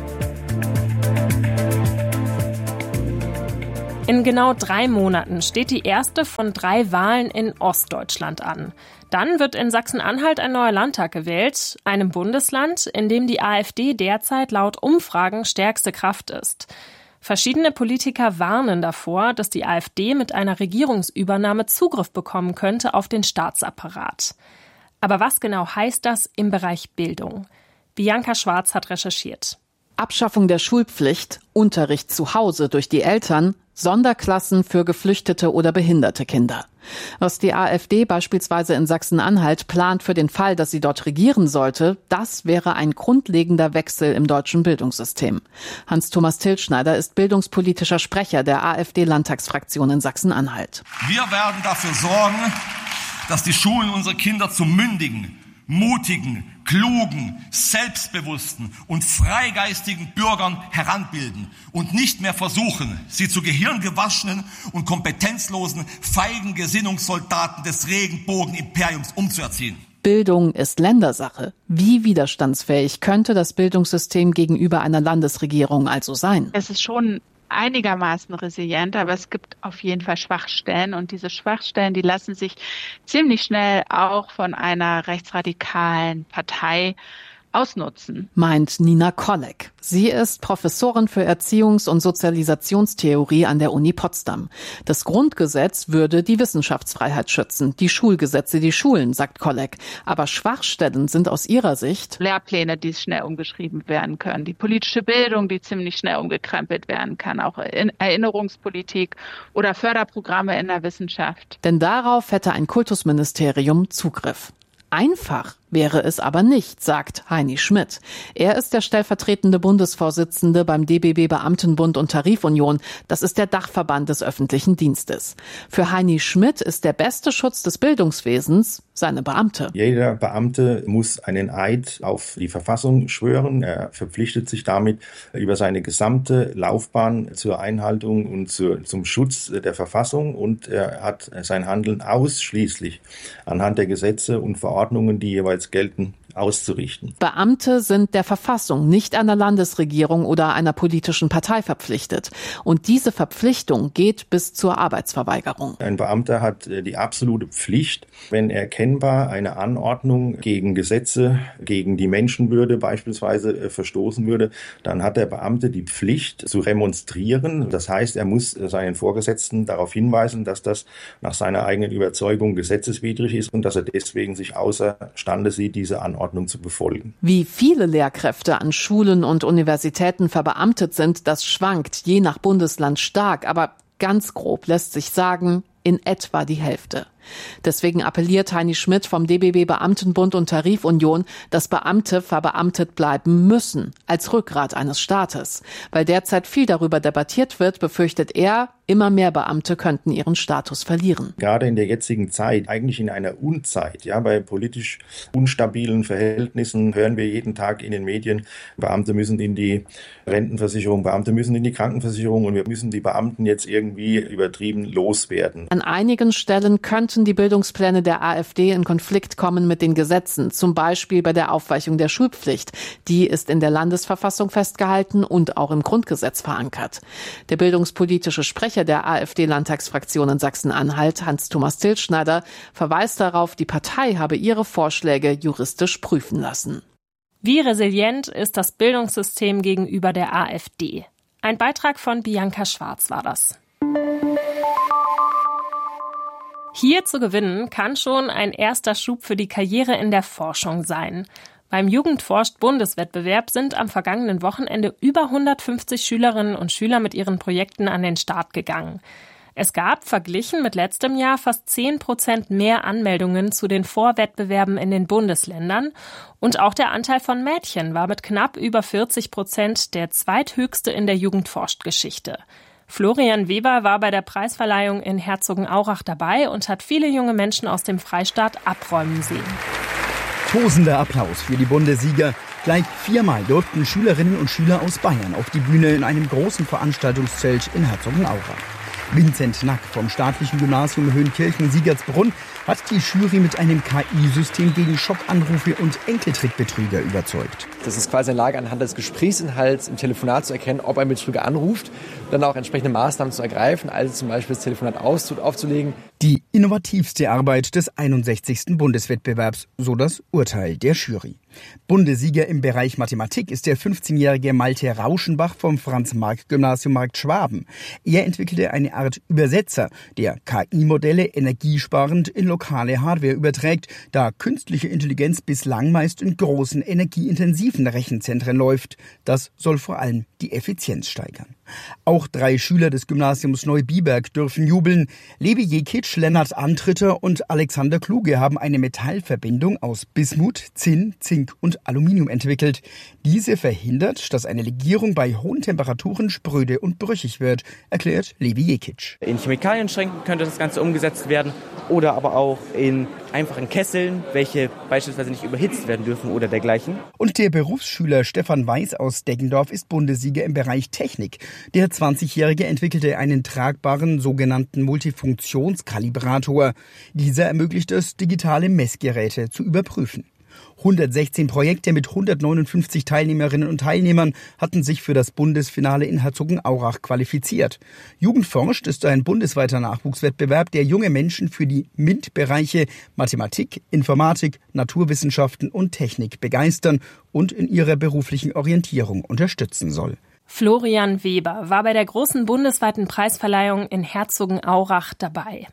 In genau drei Monaten steht die erste von drei Wahlen in Ostdeutschland an. Dann wird in Sachsen-Anhalt ein neuer Landtag gewählt, einem Bundesland, in dem die AfD derzeit laut Umfragen stärkste Kraft ist. Verschiedene Politiker warnen davor, dass die AfD mit einer Regierungsübernahme Zugriff bekommen könnte auf den Staatsapparat. Aber was genau heißt das im Bereich Bildung? Bianca Schwarz hat recherchiert. Abschaffung der Schulpflicht, Unterricht zu Hause durch die Eltern, Sonderklassen für geflüchtete oder behinderte Kinder. Was die AfD beispielsweise in Sachsen-Anhalt plant für den Fall, dass sie dort regieren sollte, das wäre ein grundlegender Wechsel im deutschen Bildungssystem. Hans-Thomas Tilschneider ist bildungspolitischer Sprecher der AfD-Landtagsfraktion in Sachsen-Anhalt. Wir werden dafür sorgen, dass die Schulen unsere Kinder zu mündigen, mutigen, klugen, selbstbewussten und freigeistigen Bürgern heranbilden und nicht mehr versuchen, sie zu gehirngewaschenen und kompetenzlosen, feigen Gesinnungssoldaten des Regenbogenimperiums umzuerziehen. Bildung ist Ländersache. Wie widerstandsfähig könnte das Bildungssystem gegenüber einer Landesregierung also sein? Es ist schon einigermaßen resilient, aber es gibt auf jeden Fall Schwachstellen und diese Schwachstellen, die lassen sich ziemlich schnell auch von einer rechtsradikalen Partei ausnutzen. Meint Nina Kolleg. Sie ist Professorin für Erziehungs- und Sozialisationstheorie an der Uni Potsdam. Das Grundgesetz würde die Wissenschaftsfreiheit schützen, die Schulgesetze die Schulen, sagt Kolleg. Aber Schwachstellen sind aus ihrer Sicht Lehrpläne, die schnell umgeschrieben werden können, die politische Bildung, die ziemlich schnell umgekrempelt werden kann, auch Erinnerungspolitik oder Förderprogramme in der Wissenschaft. Denn darauf hätte ein Kultusministerium Zugriff. Einfach wäre es aber nicht, sagt Heini Schmidt. Er ist der stellvertretende Bundesvorsitzende beim D B B Beamtenbund und Tarifunion. Das ist der Dachverband des öffentlichen Dienstes. Für Heini Schmidt ist der beste Schutz des Bildungswesens seine Beamte. Jeder Beamte muss einen Eid auf die Verfassung schwören. Er verpflichtet sich damit über seine gesamte Laufbahn zur Einhaltung und zur, zum Schutz der Verfassung und er hat sein Handeln ausschließlich anhand der Gesetze und Verordnungen, die jeweils gelten, auszurichten. Beamte sind der Verfassung, nicht einer Landesregierung oder einer politischen Partei verpflichtet. Und diese Verpflichtung geht bis zur Arbeitsverweigerung. Ein Beamter hat die absolute Pflicht, wenn erkennbar eine Anordnung gegen Gesetze, gegen die Menschenwürde beispielsweise verstoßen würde, dann hat der Beamte die Pflicht zu remonstrieren. Das heißt, er muss seinen Vorgesetzten darauf hinweisen, dass das nach seiner eigenen Überzeugung gesetzeswidrig ist und dass er deswegen sich außerstande sieht, diese Anordnung zu befolgen. Wie viele Lehrkräfte an Schulen und Universitäten verbeamtet sind, das schwankt je nach Bundesland stark, aber ganz grob lässt sich sagen, in etwa die Hälfte. Deswegen appelliert Heini Schmidt vom D B B Beamtenbund und Tarifunion, dass Beamte verbeamtet bleiben müssen, als Rückgrat eines Staates. Weil derzeit viel darüber debattiert wird, befürchtet er, immer mehr Beamte könnten ihren Status verlieren. Gerade in der jetzigen Zeit, eigentlich in einer Unzeit, ja, bei politisch unstabilen Verhältnissen hören wir jeden Tag in den Medien, Beamte müssen in die Rentenversicherung, Beamte müssen in die Krankenversicherung und wir müssen die Beamten jetzt irgendwie übertrieben loswerden. An einigen Stellen könnten die Bildungspläne der AfD in Konflikt kommen mit den Gesetzen, zum Beispiel bei der Aufweichung der Schulpflicht. Die ist in der Landesverfassung festgehalten und auch im Grundgesetz verankert. Der bildungspolitische Sprecher der AfD-Landtagsfraktion in Sachsen-Anhalt, Hans-Thomas Tilschneider, verweist darauf, die Partei habe ihre Vorschläge juristisch prüfen lassen. Wie resilient ist das Bildungssystem gegenüber der AfD? Ein Beitrag von Bianca Schwarz war das. Hier zu gewinnen kann schon ein erster Schub für die Karriere in der Forschung sein. Beim Jugendforscht-Bundeswettbewerb sind am vergangenen Wochenende über hundertfünfzig Schülerinnen und Schüler mit ihren Projekten an den Start gegangen. Es gab, verglichen mit letztem Jahr, fast zehn Prozent mehr Anmeldungen zu den Vorwettbewerben in den Bundesländern. Und auch der Anteil von Mädchen war mit knapp über vierzig Prozent der zweithöchste in der Jugendforscht-Geschichte. Florian Weber war bei der Preisverleihung in Herzogenaurach dabei und hat viele junge Menschen aus dem Freistaat abräumen sehen. Tosender Applaus für die Bundessieger. Gleich viermal durften Schülerinnen und Schüler aus Bayern auf die Bühne in einem großen Veranstaltungszelt in Herzogenaurach. Vincent Nack vom staatlichen Gymnasium Höhenkirchen-Siegertsbrunn hat die Jury mit einem K I-System gegen Schockanrufe und Enkeltrickbetrüger überzeugt. Das ist quasi eine Lage, anhand des Gesprächsinhalts im Telefonat zu erkennen, ob ein Betrüger anruft, dann auch entsprechende Maßnahmen zu ergreifen, also zum Beispiel das Telefonat aufzulegen. Die innovativste Arbeit des einundsechzigsten Bundeswettbewerbs, so das Urteil der Jury. Bundessieger im Bereich Mathematik ist der fünfzehnjährige Malte Rauschenbach vom Franz-Marc-Gymnasium Marktschwaben. Er entwickelte eine Art Übersetzer, der K I-Modelle energiesparend in lokale Hardware überträgt, da künstliche Intelligenz bislang meist in großen, energieintensiven Rechenzentren läuft. Das soll vor allem die Effizienz steigern. Auch drei Schüler des Gymnasiums Neubiberg dürfen jubeln. Levi Jekic, Lennart Antritter und Alexander Kluge haben eine Metallverbindung aus Bismut, Zinn, Zink und Aluminium entwickelt. Diese verhindert, dass eine Legierung bei hohen Temperaturen spröde und brüchig wird, erklärt Levi Jekic. In Chemikalienschränken könnte das Ganze umgesetzt werden oder aber auch in einfachen Kesseln, welche beispielsweise nicht überhitzt werden dürfen oder dergleichen. Und der Berufsschüler Stefan Weiß aus Deggendorf ist Bundessieger im Bereich Technik. Der zwanzigjährige entwickelte einen tragbaren sogenannten Multifunktionskalibrator. Dieser ermöglicht es, digitale Messgeräte zu überprüfen. hundertsechzehn Projekte mit hundertneunundfünfzig Teilnehmerinnen und Teilnehmern hatten sich für das Bundesfinale in Herzogenaurach qualifiziert. Jugendforscht ist ein bundesweiter Nachwuchswettbewerb, der junge Menschen für die MINT-Bereiche Mathematik, Informatik, Naturwissenschaften und Technik begeistern und in ihrer beruflichen Orientierung unterstützen soll. Florian Weber war bei der großen bundesweiten Preisverleihung in Herzogenaurach dabei.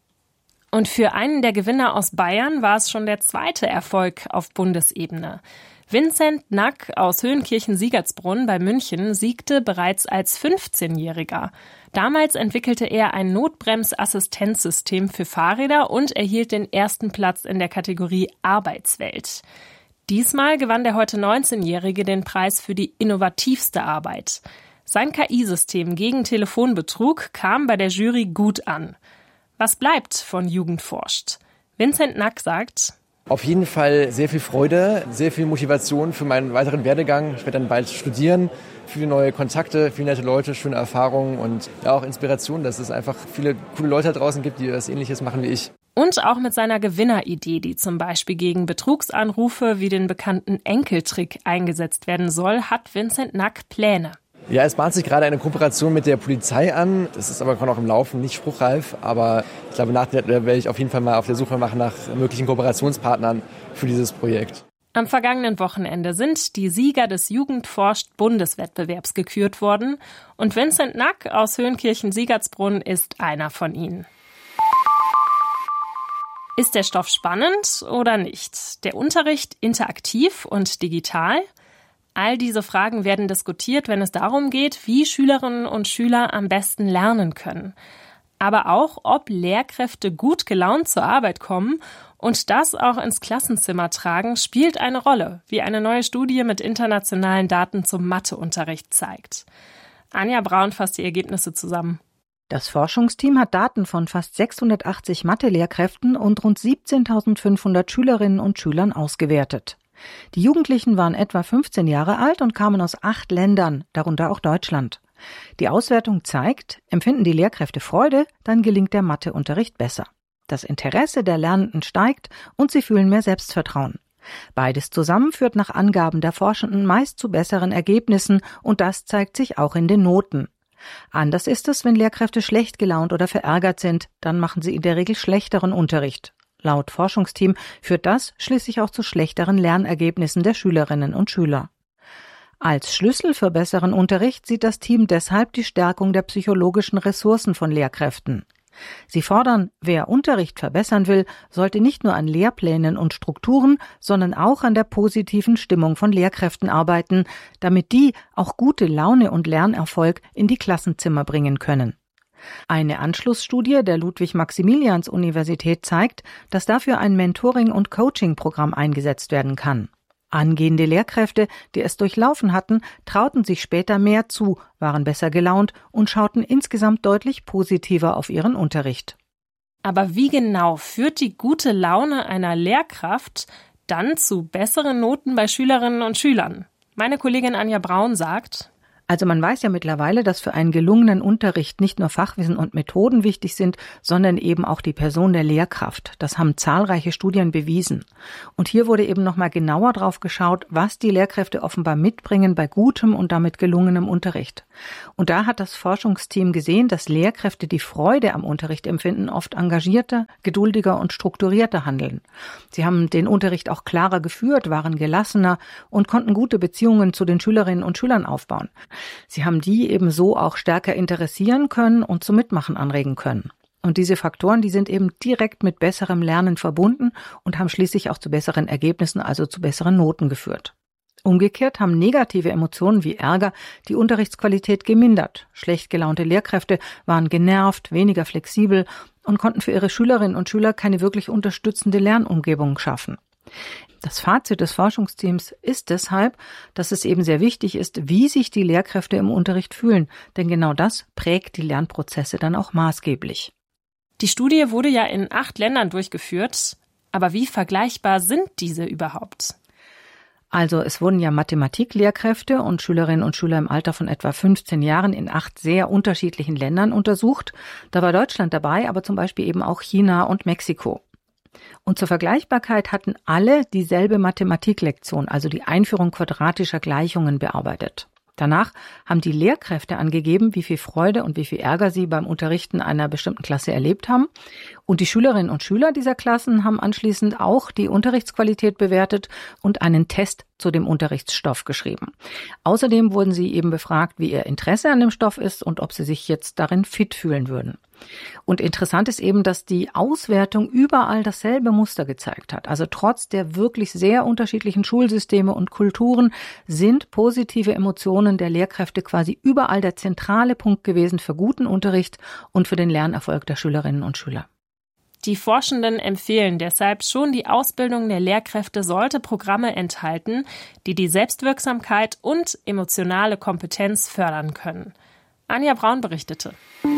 Und für einen der Gewinner aus Bayern war es schon der zweite Erfolg auf Bundesebene. Vincent Nack aus Höhenkirchen-Siegertsbrunn bei München siegte bereits als fünfzehnjähriger. Damals entwickelte er ein Notbremsassistenzsystem für Fahrräder und erhielt den ersten Platz in der Kategorie Arbeitswelt. Diesmal gewann der heute neunzehnjährige den Preis für die innovativste Arbeit. Sein K I-System gegen Telefonbetrug kam bei der Jury gut an. Was bleibt von Jugendforscht? Vincent Nack sagt: Auf jeden Fall sehr viel Freude, sehr viel Motivation für meinen weiteren Werdegang. Ich werde dann bald studieren, viele neue Kontakte, viele nette Leute, schöne Erfahrungen und ja auch Inspiration, dass es einfach viele coole Leute da draußen gibt, die das Ähnliches machen wie ich. Und auch mit seiner Gewinneridee, die zum Beispiel gegen Betrugsanrufe wie den bekannten Enkeltrick eingesetzt werden soll, hat Vincent Nack Pläne. Ja, es bahnt sich gerade eine Kooperation mit der Polizei an. Das ist aber noch im Laufen, nicht spruchreif. Aber ich glaube, nach der werde ich auf jeden Fall mal auf der Suche machen nach möglichen Kooperationspartnern für dieses Projekt. Am vergangenen Wochenende sind die Sieger des Jugendforscht-Bundeswettbewerbs gekürt worden. Und Vincent Nack aus Höhenkirchen-Siegertsbrunn ist einer von ihnen. Ist der Stoff spannend oder nicht? Der Unterricht interaktiv und digital? All diese Fragen werden diskutiert, wenn es darum geht, wie Schülerinnen und Schüler am besten lernen können. Aber auch, ob Lehrkräfte gut gelaunt zur Arbeit kommen und das auch ins Klassenzimmer tragen, spielt eine Rolle, wie eine neue Studie mit internationalen Daten zum Matheunterricht zeigt. Anja Braun fasst die Ergebnisse zusammen. Das Forschungsteam hat Daten von fast sechshundertachtzig Mathe-Lehrkräften und rund siebzehntausendfünfhundert Schülerinnen und Schülern ausgewertet. Die Jugendlichen waren etwa fünfzehn Jahre alt und kamen aus acht Ländern, darunter auch Deutschland. Die Auswertung zeigt, empfinden die Lehrkräfte Freude, dann gelingt der Matheunterricht besser. Das Interesse der Lernenden steigt und sie fühlen mehr Selbstvertrauen. Beides zusammen führt nach Angaben der Forschenden meist zu besseren Ergebnissen und das zeigt sich auch in den Noten. Anders ist es, wenn Lehrkräfte schlecht gelaunt oder verärgert sind, dann machen sie in der Regel schlechteren Unterricht. Laut Forschungsteam führt das schließlich auch zu schlechteren Lernergebnissen der Schülerinnen und Schüler. Als Schlüssel für besseren Unterricht sieht das Team deshalb die Stärkung der psychologischen Ressourcen von Lehrkräften. Sie fordern, wer Unterricht verbessern will, sollte nicht nur an Lehrplänen und Strukturen, sondern auch an der positiven Stimmung von Lehrkräften arbeiten, damit die auch gute Laune und Lernerfolg in die Klassenzimmer bringen können. Eine Anschlussstudie der Ludwig-Maximilians-Universität zeigt, dass dafür ein Mentoring- und Coaching-Programm eingesetzt werden kann. Angehende Lehrkräfte, die es durchlaufen hatten, trauten sich später mehr zu, waren besser gelaunt und schauten insgesamt deutlich positiver auf ihren Unterricht. Aber wie genau führt die gute Laune einer Lehrkraft dann zu besseren Noten bei Schülerinnen und Schülern? Meine Kollegin Anja Braun sagt: Also man weiß ja mittlerweile, dass für einen gelungenen Unterricht nicht nur Fachwissen und Methoden wichtig sind, sondern eben auch die Person der Lehrkraft. Das haben zahlreiche Studien bewiesen. Und hier wurde eben nochmal genauer drauf geschaut, was die Lehrkräfte offenbar mitbringen bei gutem und damit gelungenem Unterricht. Und da hat das Forschungsteam gesehen, dass Lehrkräfte, die Freude am Unterricht empfinden, oft engagierter, geduldiger und strukturierter handeln. Sie haben den Unterricht auch klarer geführt, waren gelassener und konnten gute Beziehungen zu den Schülerinnen und Schülern aufbauen. Sie haben die eben so auch stärker interessieren können und zum Mitmachen anregen können. Und diese Faktoren, die sind eben direkt mit besserem Lernen verbunden und haben schließlich auch zu besseren Ergebnissen, also zu besseren Noten geführt. Umgekehrt haben negative Emotionen wie Ärger die Unterrichtsqualität gemindert. Schlecht gelaunte Lehrkräfte waren genervt, weniger flexibel und konnten für ihre Schülerinnen und Schüler keine wirklich unterstützende Lernumgebung schaffen. Das Fazit des Forschungsteams ist deshalb, dass es eben sehr wichtig ist, wie sich die Lehrkräfte im Unterricht fühlen, denn genau das prägt die Lernprozesse dann auch maßgeblich. Die Studie wurde ja in acht Ländern durchgeführt, aber wie vergleichbar sind diese überhaupt? Also es wurden ja Mathematiklehrkräfte und Schülerinnen und Schüler im Alter von etwa fünfzehn Jahren in acht sehr unterschiedlichen Ländern untersucht. Da war Deutschland dabei, aber zum Beispiel eben auch China und Mexiko. Und zur Vergleichbarkeit hatten alle dieselbe Mathematiklektion, also die Einführung quadratischer Gleichungen, bearbeitet. Danach haben die Lehrkräfte angegeben, wie viel Freude und wie viel Ärger sie beim Unterrichten einer bestimmten Klasse erlebt haben. Und die Schülerinnen und Schüler dieser Klassen haben anschließend auch die Unterrichtsqualität bewertet und einen Test zu dem Unterrichtsstoff geschrieben. Außerdem wurden sie eben befragt, wie ihr Interesse an dem Stoff ist und ob sie sich jetzt darin fit fühlen würden. Und interessant ist eben, dass die Auswertung überall dasselbe Muster gezeigt hat. Also trotz der wirklich sehr unterschiedlichen Schulsysteme und Kulturen sind positive Emotionen der Lehrkräfte quasi überall der zentrale Punkt gewesen für guten Unterricht und für den Lernerfolg der Schülerinnen und Schüler. Die Forschenden empfehlen deshalb schon, die Ausbildung der Lehrkräfte sollte Programme enthalten, die die Selbstwirksamkeit und emotionale Kompetenz fördern können. Anja Braun berichtete.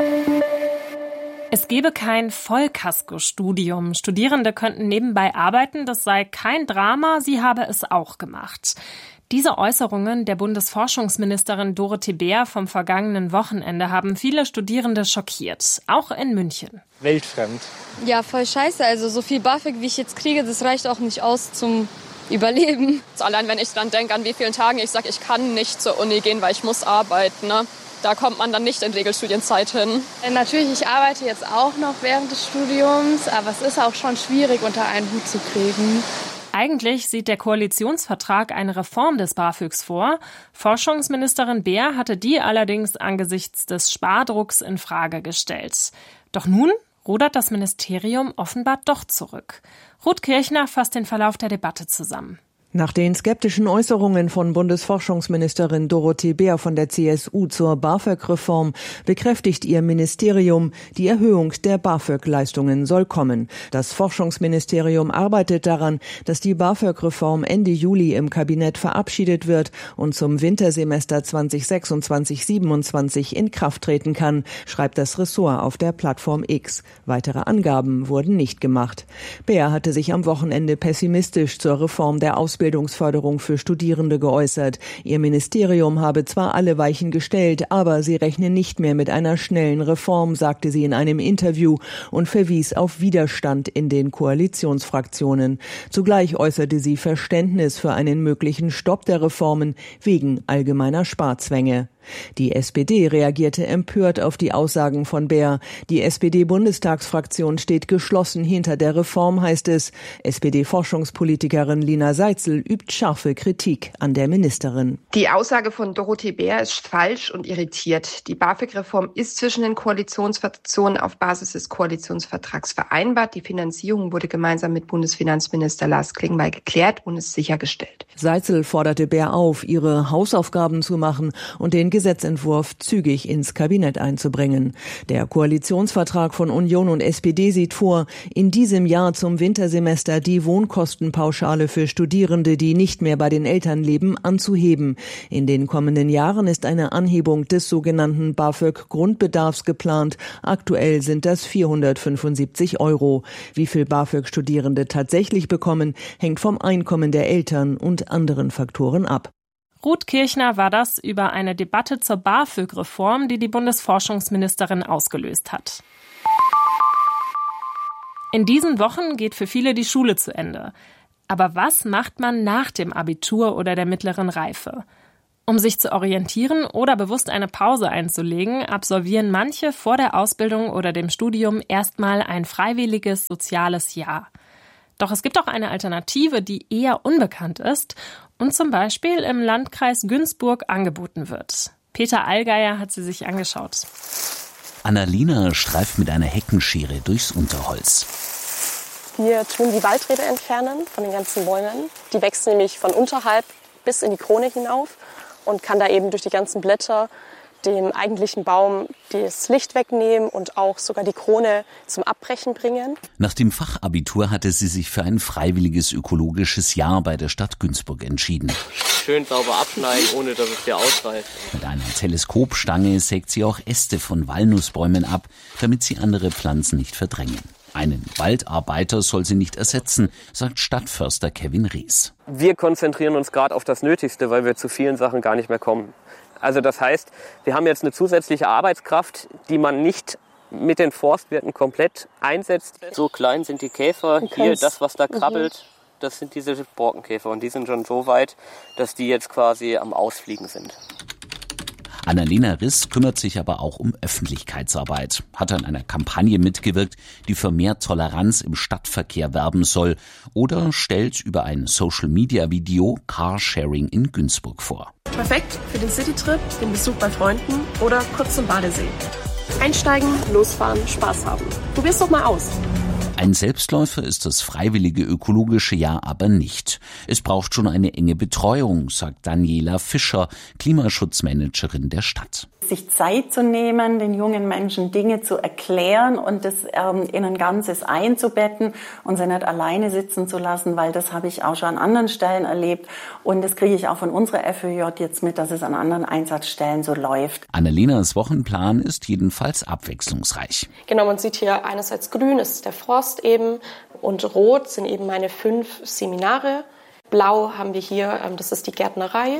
Es gebe kein Vollkasko-Studium. Studierende könnten nebenbei arbeiten, das sei kein Drama, sie habe es auch gemacht. Diese Äußerungen der Bundesforschungsministerin Dorothee Bär vom vergangenen Wochenende haben viele Studierende schockiert, auch in München. Weltfremd. Ja, voll scheiße. Also so viel BAföG, wie ich jetzt kriege, das reicht auch nicht aus zum Überleben. Allein wenn ich dran denke, an wie vielen Tagen ich sage, ich kann nicht zur Uni gehen, weil ich muss arbeiten, ne? Da kommt man dann nicht in Regelstudienzeit hin. Natürlich, ich arbeite jetzt auch noch während des Studiums, aber es ist auch schon schwierig, unter einen Hut zu kriegen. Eigentlich sieht der Koalitionsvertrag eine Reform des BAföGs vor. Forschungsministerin Bär hatte die allerdings angesichts des Spardrucks in Frage gestellt. Doch nun rudert das Ministerium offenbar doch zurück. Ruth Kirchner fasst den Verlauf der Debatte zusammen. Nach den skeptischen Äußerungen von Bundesforschungsministerin Dorothee Bär von der C S U zur BAföG-Reform bekräftigt ihr Ministerium, die Erhöhung der BAföG-Leistungen soll kommen. Das Forschungsministerium arbeitet daran, dass die BAföG-Reform Ende Juli im Kabinett verabschiedet wird und zum Wintersemester zwanzig sechsundzwanzig siebenundzwanzig in Kraft treten kann, schreibt das Ressort auf der Plattform X. Weitere Angaben wurden nicht gemacht. Bär hatte sich am Wochenende pessimistisch zur Reform der Ausbildung Bildungsförderung für Studierende geäußert. Ihr Ministerium habe zwar alle Weichen gestellt, aber sie rechne nicht mehr mit einer schnellen Reform, sagte sie in einem Interview und verwies auf Widerstand in den Koalitionsfraktionen. Zugleich äußerte sie Verständnis für einen möglichen Stopp der Reformen wegen allgemeiner Sparzwänge. Die S P D reagierte empört auf die Aussagen von Bär. Die S P D-Bundestagsfraktion steht geschlossen hinter der Reform, heißt es. S P D-Forschungspolitikerin Lina Seitzel übt scharfe Kritik an der Ministerin. Die Aussage von Dorothee Bär ist falsch und irritiert. Die BAföG-Reform ist zwischen den Koalitionsfraktionen auf Basis des Koalitionsvertrags vereinbart. Die Finanzierung wurde gemeinsam mit Bundesfinanzminister Lars Klingbeil geklärt und ist sichergestellt. Seitzel forderte Bär auf, ihre Hausaufgaben zu machen und den Gesetzentwurf zügig ins Kabinett einzubringen. Der Koalitionsvertrag von Union und S P D sieht vor, in diesem Jahr zum Wintersemester die Wohnkostenpauschale für Studierende, die nicht mehr bei den Eltern leben, anzuheben. In den kommenden Jahren ist eine Anhebung des sogenannten BAföG-Grundbedarfs geplant. Aktuell sind das vierhundertfünfundsiebzig Euro. Wie viel BAföG-Studierende tatsächlich bekommen, hängt vom Einkommen der Eltern und anderen Faktoren ab. Ruth Kirchner war das über eine Debatte zur BAföG-Reform, die die Bundesforschungsministerin ausgelöst hat. In diesen Wochen geht für viele die Schule zu Ende. Aber was macht man nach dem Abitur oder der mittleren Reife? Um sich zu orientieren oder bewusst eine Pause einzulegen, absolvieren manche vor der Ausbildung oder dem Studium erstmal ein freiwilliges soziales Jahr. Doch es gibt auch eine Alternative, die eher unbekannt ist und zum Beispiel im Landkreis Günzburg angeboten wird. Peter Allgeier hat sie sich angeschaut. Annalena streift mit einer Heckenschere durchs Unterholz. Wir tun die Waldrebe entfernen von den ganzen Bäumen. Die wächst nämlich von unterhalb bis in die Krone hinauf und kann da eben durch die ganzen Blätter dem eigentlichen Baum das Licht wegnehmen und auch sogar die Krone zum Abbrechen bringen. Nach dem Fachabitur hatte sie sich für ein freiwilliges ökologisches Jahr bei der Stadt Günzburg entschieden. Schön sauber abschneiden, ohne dass es dir ausreißt. Mit einer Teleskopstange sägt sie auch Äste von Walnussbäumen ab, damit sie andere Pflanzen nicht verdrängen. Einen Waldarbeiter soll sie nicht ersetzen, sagt Stadtförster Kevin Ries. Wir konzentrieren uns gerade auf das Nötigste, weil wir zu vielen Sachen gar nicht mehr kommen. Also das heißt, wir haben jetzt eine zusätzliche Arbeitskraft, die man nicht mit den Forstwirten komplett einsetzt. So klein sind die Käfer. Hier, das, was da krabbelt, das sind diese Borkenkäfer. Und die sind schon so weit, dass die jetzt quasi am Ausfliegen sind. Annalena Riss kümmert sich aber auch um Öffentlichkeitsarbeit, hat an einer Kampagne mitgewirkt, die für mehr Toleranz im Stadtverkehr werben soll oder stellt über ein Social-Media-Video Carsharing in Günzburg vor. Perfekt für den Citytrip, den Besuch bei Freunden oder kurz zum Badesee. Einsteigen, losfahren, Spaß haben. Probier's doch mal aus. Ein Selbstläufer ist das freiwillige ökologische Jahr aber nicht. Es braucht schon eine enge Betreuung, sagt Daniela Fischer, Klimaschutzmanagerin der Stadt. Sich Zeit zu nehmen, den jungen Menschen Dinge zu erklären und das ähm, in ein Ganzes einzubetten und sie nicht alleine sitzen zu lassen, weil das habe ich auch schon an anderen Stellen erlebt und das kriege ich auch von unserer F Ö J jetzt mit, dass es an anderen Einsatzstellen so läuft. Annalenas Wochenplan ist jedenfalls abwechslungsreich. Genau, man sieht hier einerseits grün ist der Forst eben und rot sind eben meine fünf Seminare. Blau haben wir hier, ähm, das ist die Gärtnerei.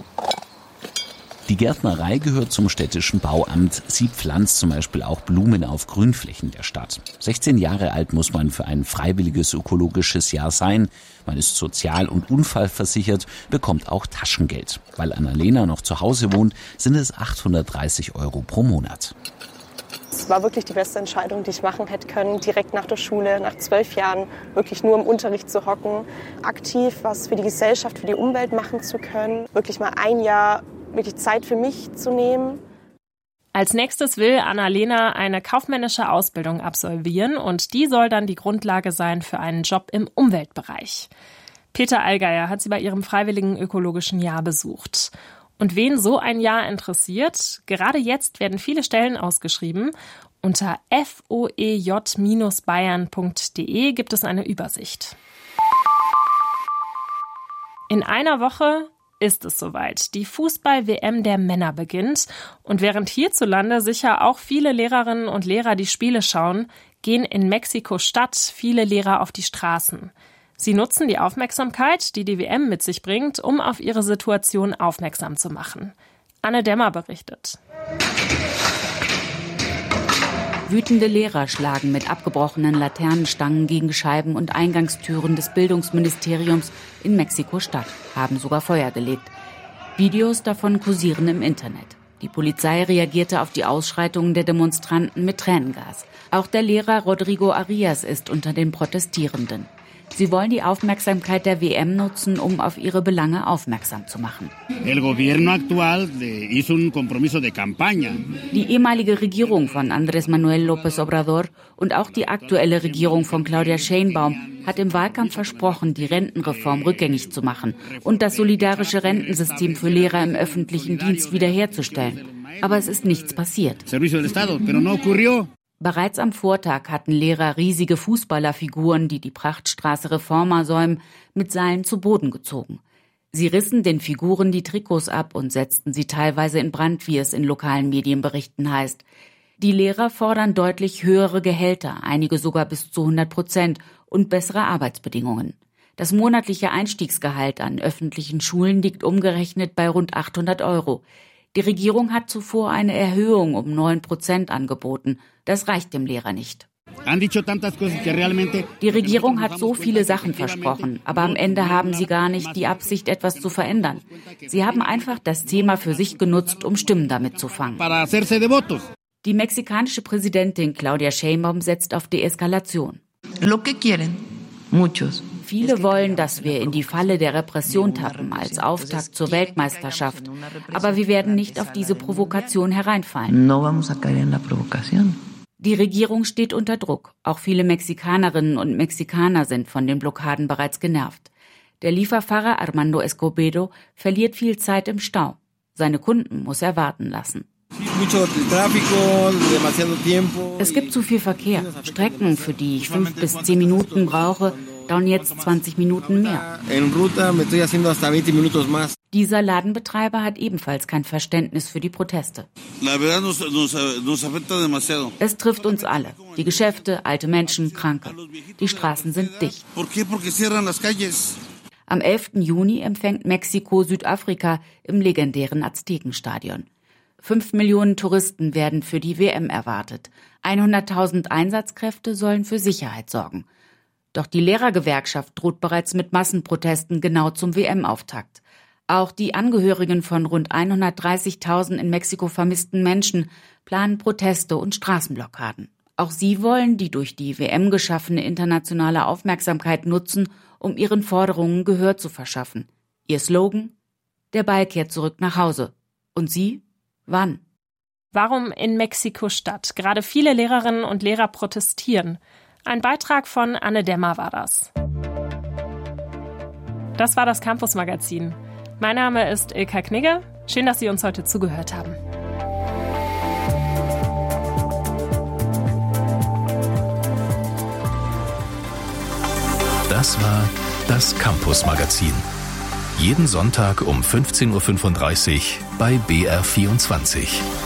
Die Gärtnerei gehört zum städtischen Bauamt. Sie pflanzt zum Beispiel auch Blumen auf Grünflächen der Stadt. sechzehn Jahre alt muss man für ein freiwilliges ökologisches Jahr sein. Man ist sozial- und unfallversichert, bekommt auch Taschengeld. Weil Annalena noch zu Hause wohnt, sind es achthundertdreißig Euro pro Monat. Es war wirklich die beste Entscheidung, die ich machen hätte können, direkt nach der Schule, nach zwölf Jahren, wirklich nur im Unterricht zu hocken, aktiv was für die Gesellschaft, für die Umwelt machen zu können, wirklich mal ein Jahr wirklich Zeit für mich zu nehmen. Als nächstes will Annalena eine kaufmännische Ausbildung absolvieren und die soll dann die Grundlage sein für einen Job im Umweltbereich. Peter Allgeier hat sie bei ihrem freiwilligen ökologischen Jahr besucht. Und wen so ein Jahr interessiert, gerade jetzt werden viele Stellen ausgeschrieben. Unter f o e j Bindestrich bayern Punkt d e gibt es eine Übersicht. In einer Woche ist es soweit. Die Fußball-W M der Männer beginnt. Und während hierzulande sicher auch viele Lehrerinnen und Lehrer die Spiele schauen, gehen in Mexiko-Stadt viele Lehrer auf die Straßen. Sie nutzen die Aufmerksamkeit, die die W M mit sich bringt, um auf ihre Situation aufmerksam zu machen. Anne Dämmer berichtet. Wütende Lehrer schlagen mit abgebrochenen Laternenstangen gegen Scheiben und Eingangstüren des Bildungsministeriums in Mexiko-Stadt, haben sogar Feuer gelegt. Videos davon kursieren im Internet. Die Polizei reagierte auf die Ausschreitungen der Demonstranten mit Tränengas. Auch der Lehrer Rodrigo Arias ist unter den Protestierenden. Sie wollen die Aufmerksamkeit der W M nutzen, um auf ihre Belange aufmerksam zu machen. Die ehemalige Regierung von Andrés Manuel López Obrador und auch die aktuelle Regierung von Claudia Sheinbaum hat im Wahlkampf versprochen, die Rentenreform rückgängig zu machen und das solidarische Rentensystem für Lehrer im öffentlichen Dienst wiederherzustellen. Aber es ist nichts passiert. Bereits am Vortag hatten Lehrer riesige Fußballerfiguren, die die Prachtstraße Reforma säumen, mit Seilen zu Boden gezogen. Sie rissen den Figuren die Trikots ab und setzten sie teilweise in Brand, wie es in lokalen Medienberichten heißt. Die Lehrer fordern deutlich höhere Gehälter, einige sogar bis zu hundert Prozent und bessere Arbeitsbedingungen. Das monatliche Einstiegsgehalt an öffentlichen Schulen liegt umgerechnet bei rund achthundert Euro. Die Regierung hat zuvor eine Erhöhung um neun Prozent angeboten. Das reicht dem Lehrer nicht. Die Regierung hat so viele Sachen versprochen, aber am Ende haben sie gar nicht die Absicht, etwas zu verändern. Sie haben einfach das Thema für sich genutzt, um Stimmen damit zu fangen. Die mexikanische Präsidentin Claudia Sheinbaum setzt auf Deeskalation. Viele wollen, dass wir in die Falle der Repression tappen, als Auftakt zur Weltmeisterschaft. Aber wir werden nicht auf diese Provokation hereinfallen. Die Regierung steht unter Druck. Auch viele Mexikanerinnen und Mexikaner sind von den Blockaden bereits genervt. Der Lieferfahrer Armando Escobedo verliert viel Zeit im Stau. Seine Kunden muss er warten lassen. Es gibt zu viel Verkehr. Strecken, für die ich fünf bis zehn Minuten brauche, dauern jetzt zwanzig Minuten mehr. Dieser Ladenbetreiber hat ebenfalls kein Verständnis für die Proteste. Es trifft uns alle. Die Geschäfte, alte Menschen, Kranke. Die Straßen sind dicht. Am elften Juni empfängt Mexiko Südafrika im legendären Aztekenstadion. Fünf Millionen Touristen werden für die W M erwartet. hunderttausend Einsatzkräfte sollen für Sicherheit sorgen. Doch die Lehrergewerkschaft droht bereits mit Massenprotesten genau zum W M-Auftakt. Auch die Angehörigen von rund hundertdreißigtausend in Mexiko vermissten Menschen planen Proteste und Straßenblockaden. Auch sie wollen die durch die W M geschaffene internationale Aufmerksamkeit nutzen, um ihren Forderungen Gehör zu verschaffen. Ihr Slogan: Der Ball kehrt zurück nach Hause. Und Sie? Wann? Warum in Mexiko-Stadt gerade viele Lehrerinnen und Lehrer protestieren? Ein Beitrag von Anne Dämmer war das. Das war das Campus-Magazin. Mein Name ist Ilka Knigge. Schön, dass Sie uns heute zugehört haben. Das war das Campus-Magazin. Jeden Sonntag um fünfzehn Uhr fünfunddreißig bei B R vierundzwanzig.